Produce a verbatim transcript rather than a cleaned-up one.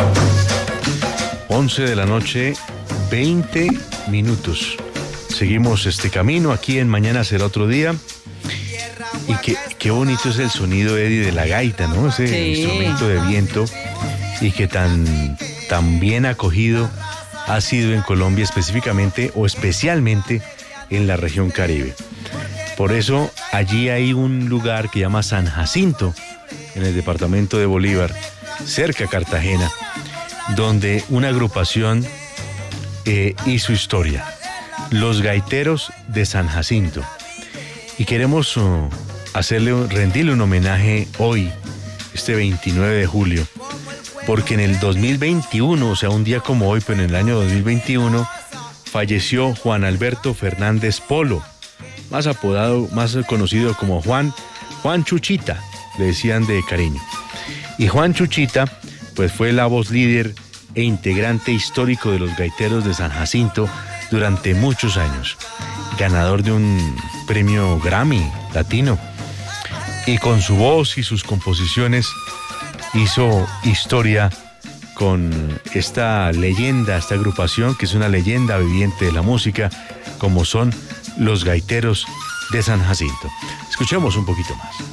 once de la noche, veinte minutos. Seguimos este camino aquí en Mañana Será Otro Día. Y qué, qué bonito es el sonido, Eddie, de la gaita, ¿no? Ese Sí. instrumento de viento, y que tan, tan bien acogido ha sido en Colombia, específicamente o especialmente en la región Caribe. Por eso allí hay un lugar que llama San Jacinto, en el departamento de Bolívar, cerca a Cartagena, donde una agrupación eh, hizo historia, los Gaiteros de San Jacinto. Y queremos uh, hacerle, rendirle un homenaje hoy, este veintinueve de julio, porque en el dos mil veintiuno, o sea, un día como hoy, pero en el año dos mil veintiuno, falleció Juan Alberto Fernández Polo, más apodado, más conocido como Juan, Juan Chuchita, le decían de cariño. Y Juan Chuchita, pues fue la voz líder e integrante histórico de los Gaiteros de San Jacinto durante muchos años, ganador de un premio Grammy latino, y con su voz y sus composiciones hizo historia con esta leyenda, esta agrupación que es una leyenda viviente de la música, como son los Gaiteros de San Jacinto. Escuchemos un poquito más.